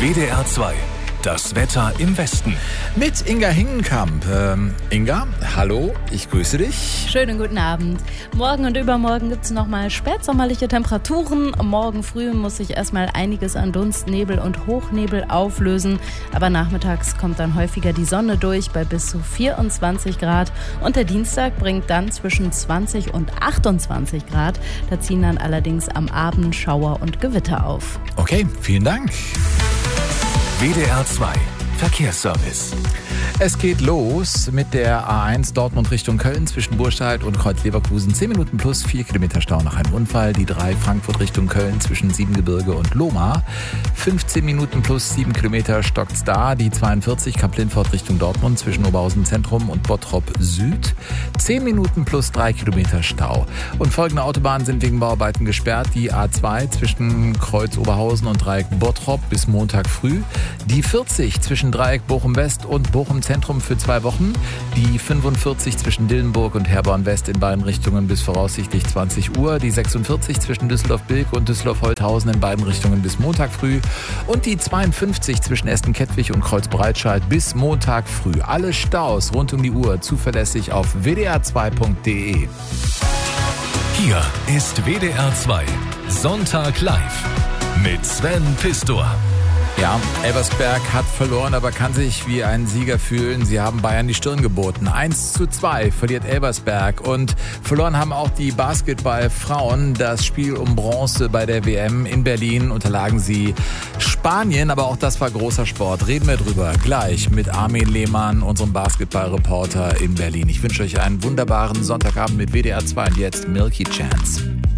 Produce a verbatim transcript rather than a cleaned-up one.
W D R zwei. Das Wetter im Westen. Mit Inga Hingenkamp. Ähm, Inga, hallo, ich grüße dich. Schönen guten Abend. Morgen und übermorgen gibt es nochmal spätsommerliche Temperaturen. Morgen früh muss sich erstmal einiges an Dunst, Nebel und Hochnebel auflösen. Aber nachmittags kommt dann häufiger die Sonne durch bei bis zu vierundzwanzig Grad. Und der Dienstag bringt dann zwischen zwanzig und achtundzwanzig Grad. Da ziehen dann allerdings am Abend Schauer und Gewitter auf. Okay, vielen Dank. W D R zwei Verkehrsservice. Es geht los mit der A eins Dortmund Richtung Köln zwischen Burscheid und Kreuz Leverkusen. zehn Minuten plus vier Kilometer Stau nach einem Unfall. Die drei Frankfurt Richtung Köln zwischen Siebengebirge und Lohmar. fünfzehn Minuten plus sieben Kilometer stockt's da. Die zweiundvierzig Kap-Lindfort Richtung Dortmund zwischen Oberhausen Zentrum und Bottrop Süd. zehn Minuten plus drei Kilometer Stau. Und folgende Autobahnen sind wegen Bauarbeiten gesperrt. Die A zwei zwischen Kreuz Oberhausen und Dreieck Bottrop bis Montag früh. Die vierzig zwischen Dreieck Bochum West und Bochum Zentrum für zwei Wochen. Die fünfundvierzig zwischen Dillenburg und Herborn West in beiden Richtungen bis voraussichtlich zwanzig Uhr. Die sechsundvierzig zwischen Düsseldorf-Bilk und Düsseldorf-Holthausen in beiden Richtungen bis Montag früh. Und die zweiundfünfzig zwischen Essen-Kettwig und Kreuz-Breitscheid bis Montag früh. Alle Staus rund um die Uhr zuverlässig auf w d r zwei punkt d e. Hier ist W D R zwei Sonntag live mit Sven Pistor. Ja, Elversberg hat verloren, aber kann sich wie ein Sieger fühlen. Sie haben Bayern die Stirn geboten. eins zu zwei verliert Elversberg. Und verloren haben auch die Basketballfrauen. Das Spiel um Bronze bei der W M in Berlin unterlagen sie Spanien. Aber auch das war großer Sport. Reden wir drüber gleich mit Armin Lehmann, unserem Basketballreporter in Berlin. Ich wünsche euch einen wunderbaren Sonntagabend mit W D R zwei und jetzt Milky Chance.